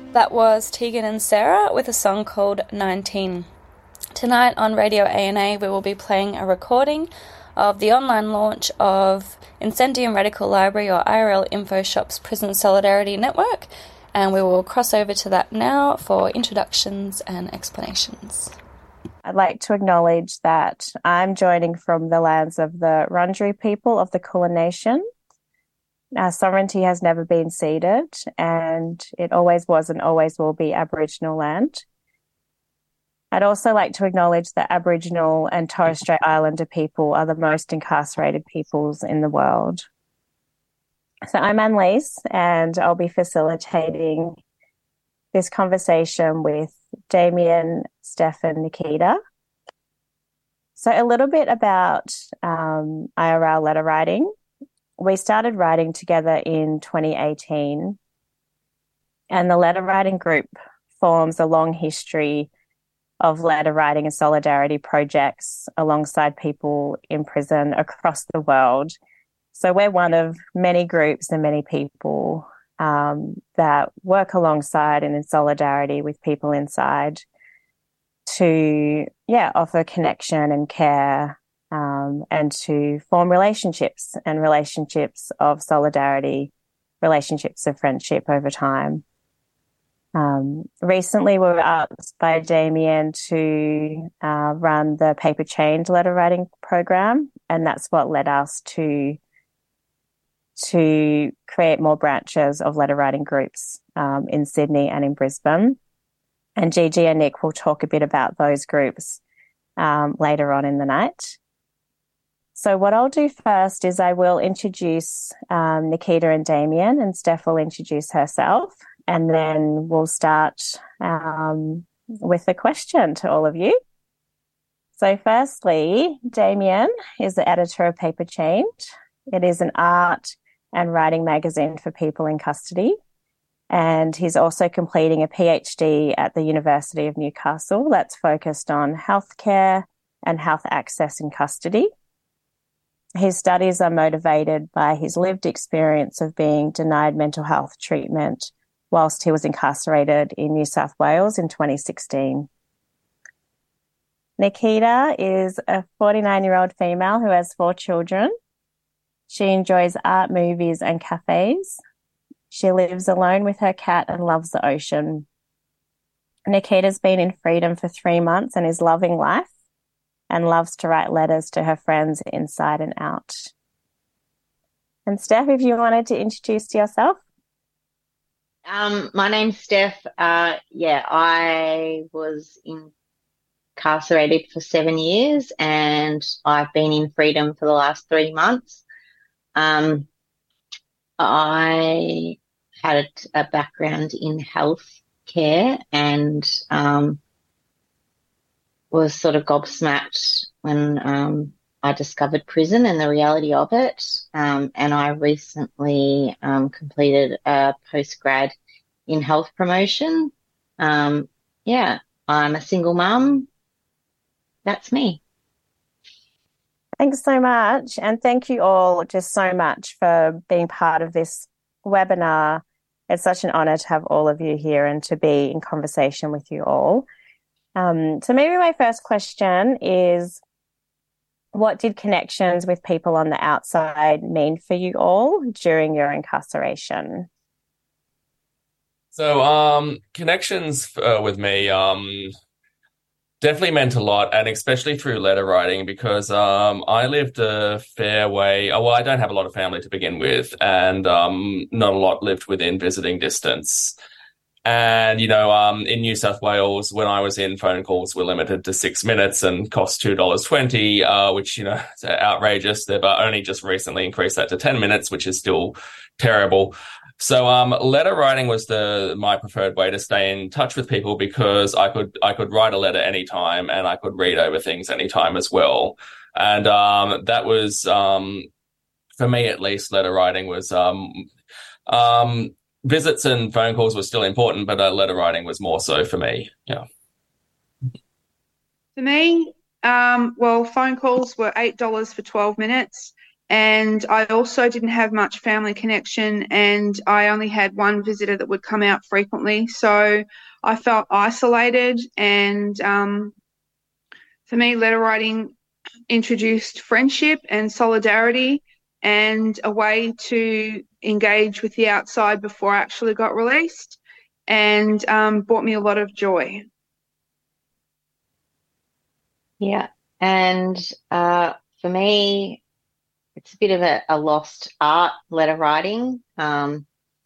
That was Tegan and Sarah with a song called 19. Tonight on Radio ANA we will be playing a recording of the online launch of Incendium Radical Library, or IRL Info Shop's Prison Solidarity Network, and we will cross over to that now for introductions and explanations. I'd like to acknowledge that I'm joining from the lands of the Wurundjeri people of the Kulin Nation. Our sovereignty has never been ceded, and it always was and always will be Aboriginal land. I'd also like to acknowledge that Aboriginal and Torres Strait Islander people are the most incarcerated peoples in the world. So I'm Annalise, and I'll be facilitating this conversation with Damien, Steph and Nikita. So a little bit about IRL letter writing. We started writing together in 2018, and the letter writing group forms a long history of letter writing and solidarity projects alongside people in prison across the world. So we're one of many groups and many people that work alongside and in solidarity with people inside to, offer connection and care, and to form relationships of solidarity, relationships of friendship over time. Recently we were asked by Damien to run the Paper Chained letter writing program, and that's what led us to create more branches of letter writing groups in Sydney and in Brisbane. And Gigi and Nick will talk a bit about those groups later on in the night. So what I'll do first is I will introduce Nikita and Damien, and Steph will introduce herself, and then we'll start with a question to all of you. So firstly, Damien is the editor of Paper Chained. It is an art and writing magazine for people in custody. And he's also completing a PhD at the University of Newcastle that's focused on healthcare and health access in custody. His studies are motivated by his lived experience of being denied mental health treatment whilst he was incarcerated in New South Wales in 2016. Nikita is a 49-year-old female who has 4 children. She enjoys art, movies and cafes. She lives alone with her cat and loves the ocean. Nikita's been in freedom for 3 months and is loving life and loves to write letters to her friends inside and out. And Steph, if you wanted to introduce yourself. My name's Steph. I was incarcerated for 7 years and I've been in freedom for the last 3 months. I had a background in health care and was sort of gobsmacked when I discovered prison and the reality of it. And I recently completed a postgrad in health promotion. I'm a single mum. That's me. Thanks so much. And thank you all just so much for being part of this webinar. It's such an honour to have all of you here and to be in conversation with you all. So maybe my first question is, what did connections with people on the outside mean for you all during your incarceration? So connections with me definitely meant a lot, and especially through letter writing, because I lived a fair way. Well, I don't have a lot of family to begin with, and not a lot lived within visiting distance. And, in New South Wales, when I was in, phone calls were limited to 6 minutes and cost $2.20, which, is outrageous. They've only just recently increased that to 10 minutes, which is still terrible. So letter writing was my preferred way to stay in touch with people, because I could write a letter anytime and I could read over things anytime as well. And that was, for me at least, letter writing was visits and phone calls were still important, but letter writing was more so for me. Yeah. For me, phone calls were $8 for 12 minutes. And I also didn't have much family connection, and I only had one visitor that would come out frequently. So I felt isolated, and for me, letter writing introduced friendship and solidarity and a way to engage with the outside before I actually got released, and brought me a lot of joy. Yeah. And for me, it's a bit of a lost art, letter writing. And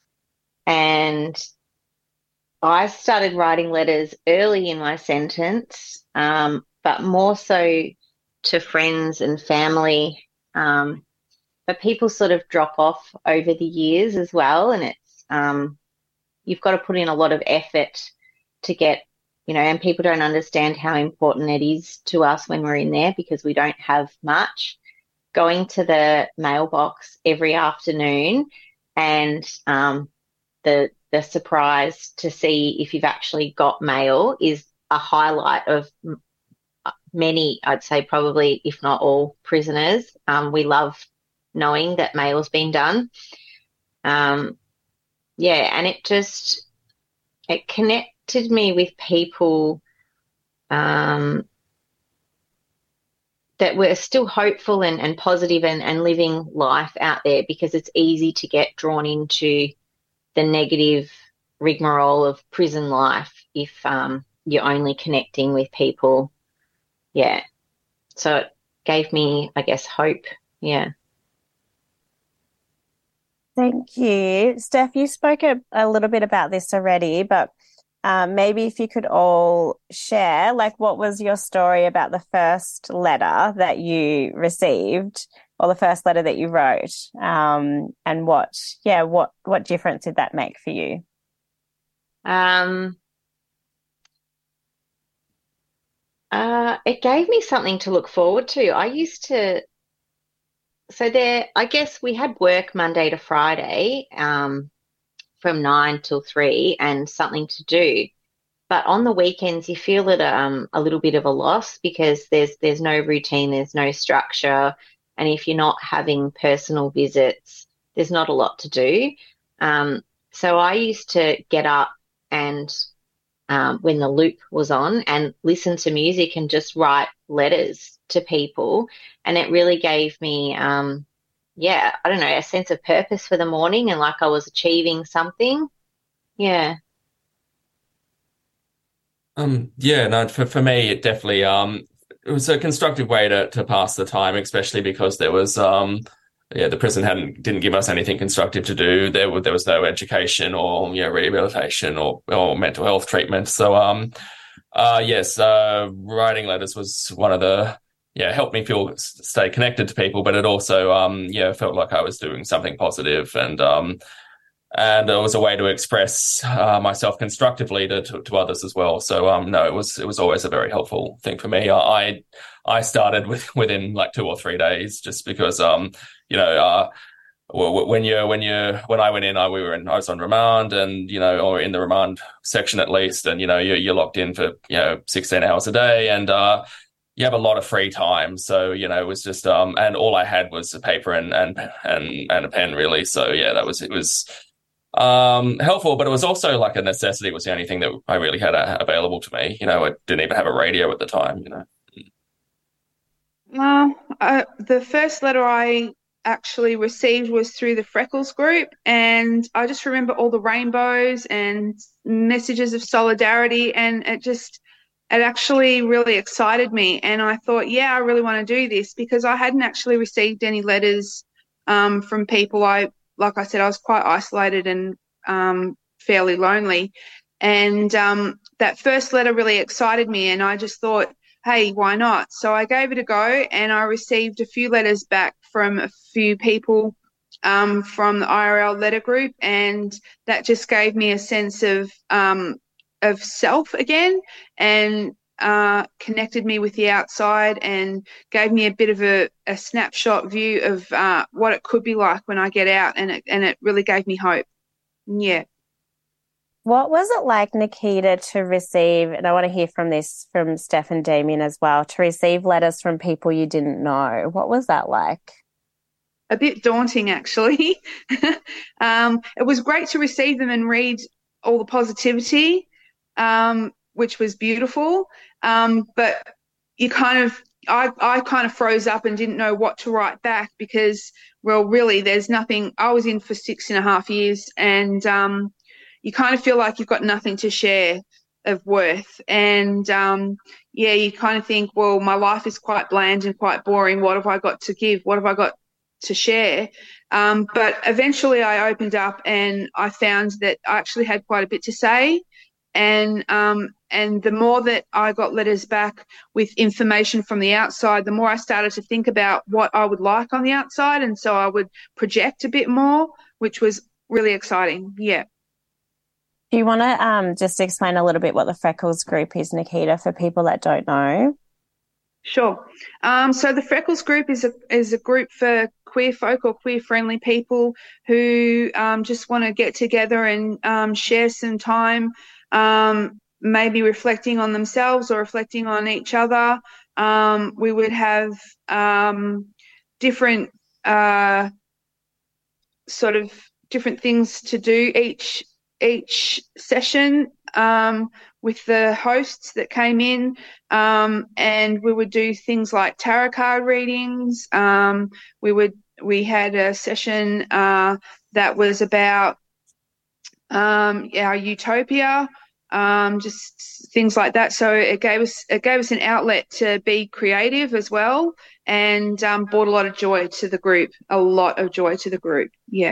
I started writing letters early in my sentence, but more so to friends and family. But people sort of drop off over the years as well. And it's you've got to put in a lot of effort to get, and people don't understand how important it is to us when we're in there because we don't have much. Going to the mailbox every afternoon and the surprise to see if you've actually got mail is a highlight of many, I'd say probably, if not all, prisoners. We love knowing that mail's been done. And it connected me with people that we're still hopeful and positive and living life out there, because it's easy to get drawn into the negative rigmarole of prison life if you're only connecting with people. Yeah. So it gave me, I guess, hope. Yeah. Thank you. Steph, you spoke a little bit about this already, but maybe if you could all share, what was your story about the first letter that you received or the first letter that you wrote, and what difference did that make for you? It gave me something to look forward to. I guess we had work Monday to Friday, from 9 till 3 and something to do. But on the weekends, you feel it a little bit of a loss because there's no routine, there's no structure. And if you're not having personal visits, there's not a lot to do. So I used to get up and when the loop was on and listen to music and just write letters to people. And it really gave me I don't know, a sense of purpose for the morning and like I was achieving something. Yeah. For me, it definitely, it was a constructive way to pass the time, especially because there was, the prison didn't give us anything constructive to do. There was no education or, rehabilitation or mental health treatment. So, writing letters was one of the, helped me stay connected to people, but it also, felt like I was doing something positive, and it was a way to express myself constructively to others as well. So, it was always a very helpful thing for me. I started within 2 or 3 days, just because, when I went in, I was on remand, and or in the remand section at least, and you're locked in for 16 hours a day, and you have a lot of free time. So, it was just, and all I had was a paper and a pen, really. So, it was helpful, but it was also like a necessity. It was the only thing that I really had available to me. I didn't even have a radio at the time, The first letter I actually received was through the Freckles group, and I just remember all the rainbows and messages of solidarity, and it actually really excited me. And I thought, I really want to do this, because I hadn't actually received any letters from people. Like I said, I was quite isolated and fairly lonely. And that first letter really excited me, and I just thought, hey, why not? So I gave it a go, and I received a few letters back from a few people from the IRL letter group, and that just gave me a sense of self again, and connected me with the outside, and gave me a bit of a snapshot view of what it could be like when I get out, and it really gave me hope. Yeah. What was it like, Nikita, to receive, and I want to hear from Steph and Damien as well, to receive letters from people you didn't know? What was that like? a bit daunting, actually. It was great to receive them and read all the positivity, which was beautiful. But you I kind of froze up and didn't know what to write back because, well, really, there's nothing. I was in for 6.5 years, and you kind of feel like you've got nothing to share of worth. And you kind of think, well, my life is quite bland and quite boring. What have I got to give? What have I got to share? But eventually I opened up and I found that I actually had quite a bit to say. And the more that I got letters back with information from the outside, the more I started to think about what I would like on the outside. And so I would project a bit more, which was really exciting. Yeah. Do you want to just explain a little bit what the Freckles group is, Nikita, for people that don't know? Sure. So the Freckles group is a group for queer folk or queer friendly people who just want to get together and share some time, maybe reflecting on themselves or reflecting on each other. We would have different different things to do each session with the hosts that came in, and we would do things like tarot card readings. We had a session that was about our utopia, just things like that. So it gave us an outlet to be creative as well, and brought a lot of joy to the group. Yeah.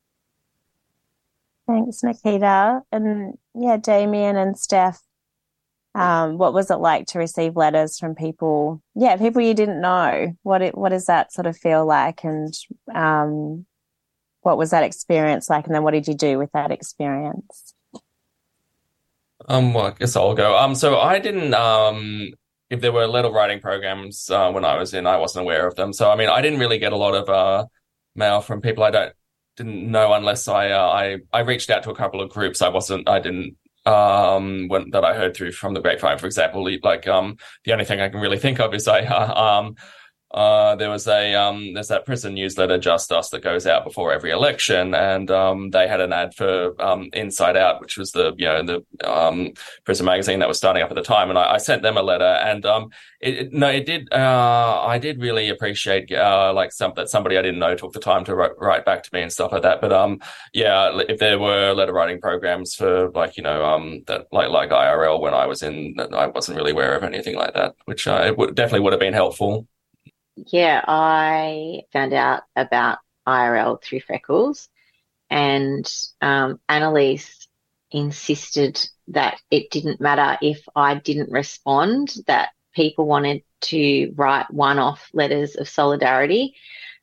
Thanks, Nikita. And yeah, Damien and Steph, what was it like to receive letters from people you didn't know? What does that sort of feel like, and what was that experience like, and then what did you do with that experience? Well, I guess I'll go. So I didn't, if there were letter writing programs when I was in, I wasn't aware of them. So, I mean, I didn't really get a lot of mail from people I didn't know unless I reached out to a couple of groups. That I heard through from the grapevine, for example. Like the only thing I can really think of is there's that prison newsletter, Just Us, that goes out before every election, and they had an ad for Inside Out, which was the prison magazine that was starting up at the time, and I sent them a letter, and I did really appreciate that somebody I didn't know took the time to write back to me and stuff like that. But if there were letter writing programs for that like IRL when I was in, I wasn't really aware of anything like that, which definitely would have been helpful. Yeah, I found out about IRL through Freckles, and Annalise insisted that it didn't matter if I didn't respond, that people wanted to write one-off letters of solidarity,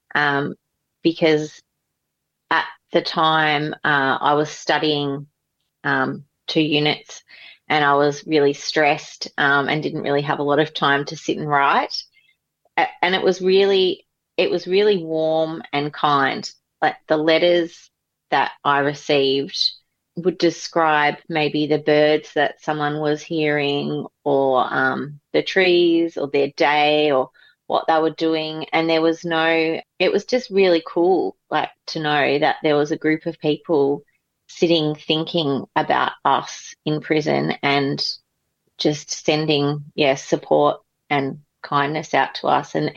because at the time I was studying 2 units and I was really stressed and didn't really have a lot of time to sit and write. And it was really warm and kind. Like the letters that I received would describe maybe the birds that someone was hearing, or the trees, or their day, or what they were doing. And it was just really cool, like, to know that there was a group of people sitting thinking about us in prison and just sending support and kindness out to us, and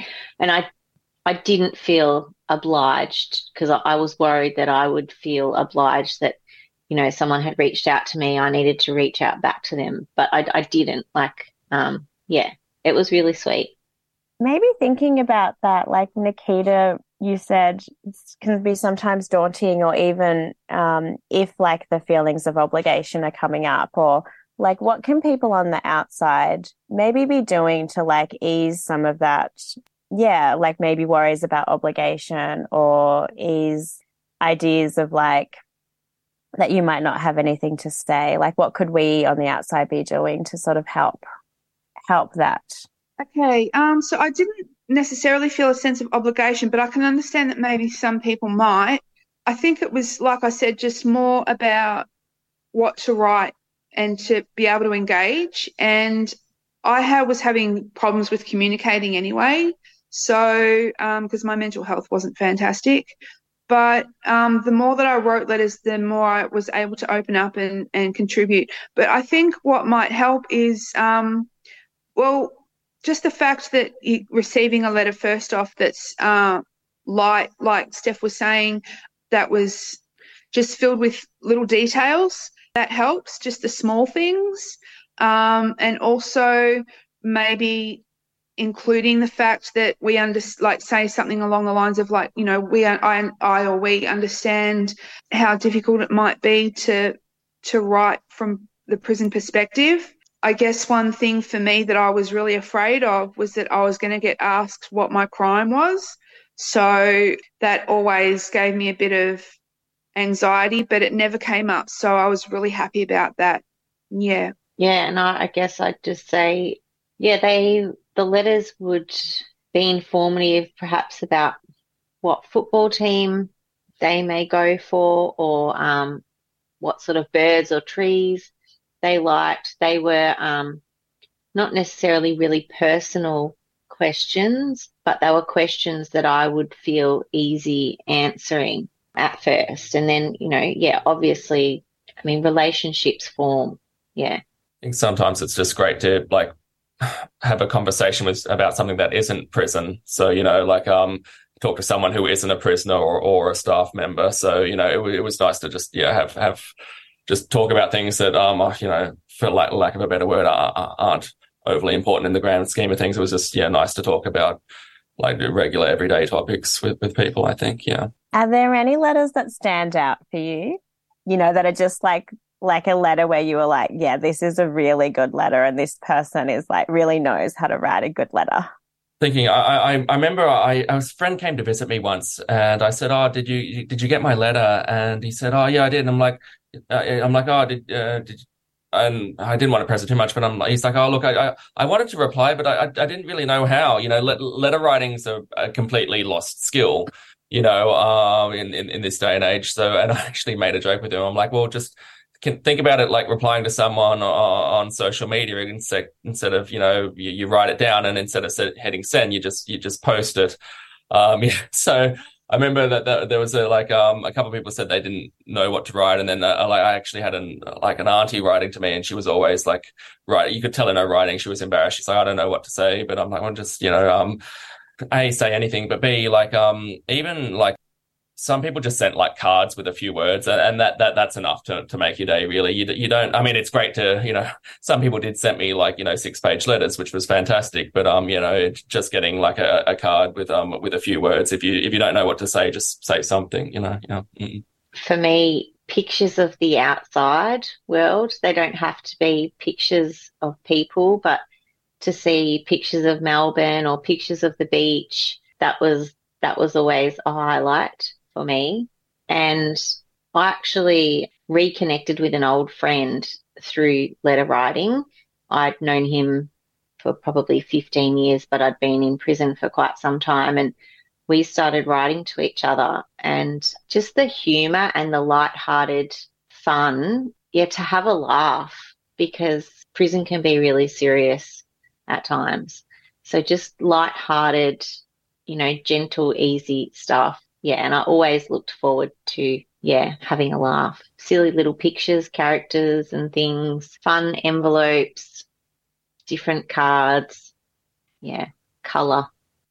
I didn't feel obliged, because I was worried that I would feel obliged that someone had reached out to me, I needed to reach out back to them, but I didn't. It was really sweet. Maybe thinking about that, like Nikita, you said it can be sometimes daunting, or even if like the feelings of obligation are coming up, or like, what can people on the outside maybe be doing to like ease some of that? Yeah, like maybe worries about obligation, or ease ideas of like that you might not have anything to say. Like, what could we on the outside be doing to sort of help that? Okay, so I didn't necessarily feel a sense of obligation, but I can understand that maybe some people might. I think it was, like I said, just more about what to write and to be able to engage. And I was having problems with communicating anyway. So, because my mental health wasn't fantastic. But the more that I wrote letters, the more I was able to open up and contribute. But I think what might help is, well, just the fact that receiving a letter first off that's like Steph was saying, that was just filled with little details, that helps, just the small things. And also maybe including the fact that we say something along the lines of like, you know, we understand how difficult it might be to write from the prison perspective. I guess one thing for me that I was really afraid of was that I was going to get asked what my crime was. So that always gave me a bit of anxiety, but it never came up. So I was really happy about that. Yeah. Yeah, and I guess I'd just say, yeah, the letters would be informative perhaps about what football team they may go for, or what sort of birds or trees they liked. They were not necessarily really personal questions, but they were questions that I would feel easy answering at first. And then, you know, yeah, obviously, I mean, relationships form. Yeah. I think sometimes it's just great to like have a conversation about something that isn't prison. So, you know, like talk to someone who isn't a prisoner or a staff member. So, you know, it was nice to just have just talk about things that you know, for lack of a better word, aren't overly important in the grand scheme of things. It was just nice to talk about like regular everyday topics with people, I think. Yeah. Are there any letters that stand out for you? You know, that are just like a letter where you were like, yeah, this is a really good letter, and this person is like really knows how to write a good letter. Thinking, I remember a friend came to visit me once, and I said, "Oh, did you get my letter?" And he said, "Oh, yeah, I did." And I'm like, "Oh, did and I didn't want to press it too much, but he's like, "Oh, look, I wanted to reply, but I didn't really know how. You know, letter writing's a completely lost skill, you know, in this day and age." So, and I actually made a joke with him. I'm like, "Well, just can think about it like replying to someone on social media instead of, you know, you write it down, and instead of hitting send, you just post it." Yeah. So I remember that there was a couple of people said they didn't know what to write, and then I actually had an auntie writing to me, and she was always like, right, you could tell in her writing she was embarrassed. She's like, I don't know what to say, but I'm like, well, just, you know, A, say anything, but B, like even like some people just sent like cards with a few words, and that's enough to make your day, really. You don't, I mean, it's great to, you know, some people did send me like, you know, 6-page letters, which was fantastic, but you know, just getting like a card with a few words, if you don't know what to say, just say something, you know. For me, pictures of the outside world, they don't have to be pictures of people, but to see pictures of Melbourne or pictures of the beach, that was always a highlight for me. And I actually reconnected with an old friend through letter writing. I'd known him for probably 15 years, but I'd been in prison for quite some time, and we started writing to each other. And just the humour and the light-hearted fun, to have a laugh, because prison can be really serious at times. So just light-hearted, you know, gentle, easy stuff. Yeah, and I always looked forward to, having a laugh. Silly little pictures, characters and things, fun envelopes, different cards. Yeah, colour.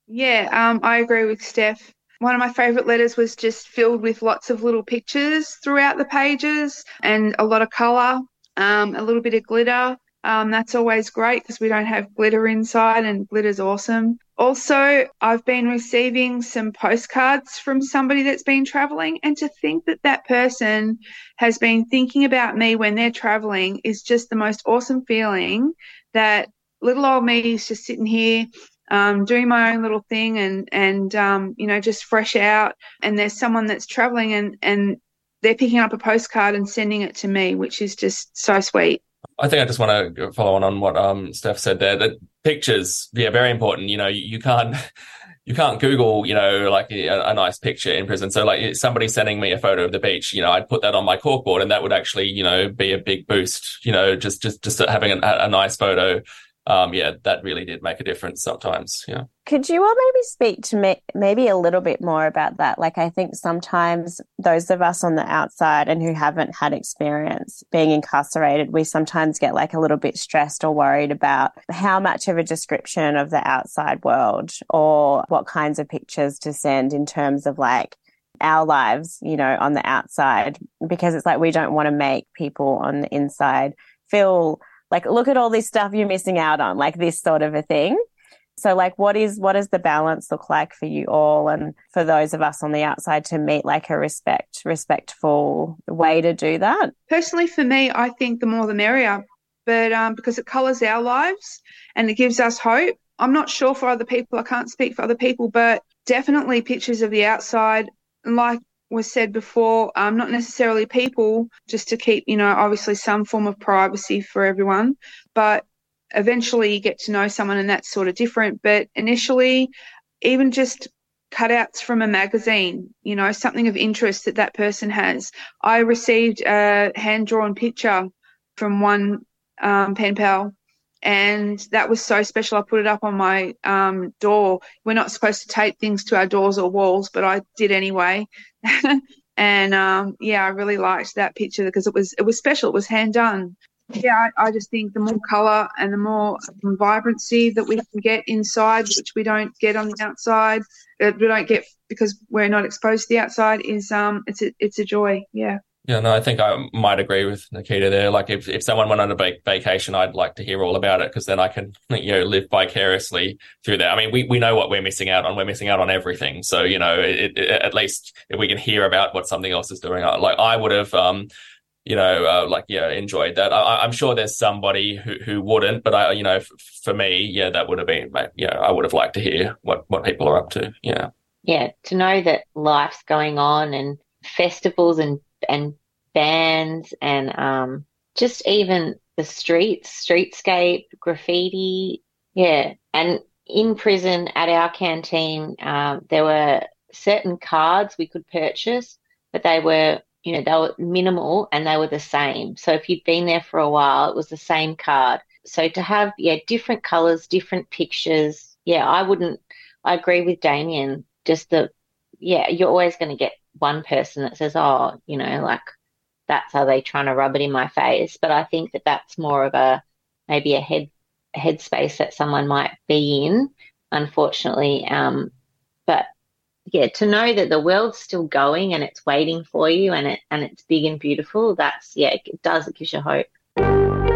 Yeah, I agree with Steph. One of my favourite letters was just filled with lots of little pictures throughout the pages and a lot of colour, a little bit of glitter. That's always great because we don't have glitter inside, and glitter's awesome. Also, I've been receiving some postcards from somebody that's been traveling, and to think that that person has been thinking about me when they're traveling is just the most awesome feeling, that little old me is just sitting here doing my own little thing and you know, just fresh out, and there's someone that's traveling and they're picking up a postcard and sending it to me, which is just so sweet. I think I just want to follow on what Steph said there. That pictures, very important. You know, you can't Google, you know, like a nice picture in prison. So like somebody sending me a photo of the beach, you know, I'd put that on my corkboard, and that would actually, you know, be a big boost. You know, just having a nice photo yeah, that really did make a difference sometimes. Yeah. Could you all maybe speak to me maybe a little bit more about that? Like, I think sometimes those of us on the outside and who haven't had experience being incarcerated, we sometimes get like a little bit stressed or worried about how much of a description of the outside world or what kinds of pictures to send in terms of like our lives, you know, on the outside, because it's like we don't want to make people on the inside feel like, look at all this stuff you're missing out on, like this sort of a thing. So like what does the balance look like for you all and for those of us on the outside to meet like a respectful way to do that? Personally, for me, I think the more the merrier, but because it colours our lives and it gives us hope. I'm not sure for other people. I can't speak for other people, but definitely pictures of the outside, like was said before, not necessarily people, just to keep, you know, obviously some form of privacy for everyone, but eventually you get to know someone and that's sort of different. But initially, even just cutouts from a magazine, you know, something of interest that person has. I received a hand-drawn picture from one pen pal, and that was so special. I put it up on my door. We're not supposed to tape things to our doors or walls, but I did anyway. And yeah, I really liked that picture because it was special. It was hand done. Yeah, I just think the more colour and the more vibrancy that we can get inside, which we don't get on the outside, we don't get because we're not exposed to the outside, is it's a joy. Yeah. Yeah, no, I think I might agree with Nikita there. Like if someone went on a vacation, I'd like to hear all about it because then I can, you know, live vicariously through that. I mean, we know what we're missing out on. We're missing out on everything. So, you know, at least if we can hear about what something else is doing, like I would have, you know, enjoyed that. I'm sure there's somebody who wouldn't, but you know, for me, yeah, that would have been, you know, I would have liked to hear what people are up to. Yeah. Yeah. To know that life's going on and festivals and bands and just even the streetscape, graffiti. Yeah. And in prison at our canteen, there were certain cards we could purchase, but they were, you know, they were minimal and they were the same. So if you'd been there for a while, it was the same card. So to have, different colours, different pictures. Yeah, I agree with Damien. You're always going to get one person that says, oh, you know, like that's how they trying to rub it in my face. But I think that that's more of maybe a headspace that someone might be in, unfortunately. But yeah, to know that the world's still going and it's waiting for you and it's big and beautiful, it gives you hope.